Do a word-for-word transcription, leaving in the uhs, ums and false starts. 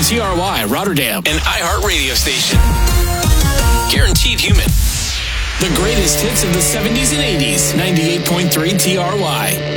T R Y Rotterdam, an iHeart radio station. Guaranteed human. The greatest hits of the seventies and eighties. ninety-eight point three T R Y.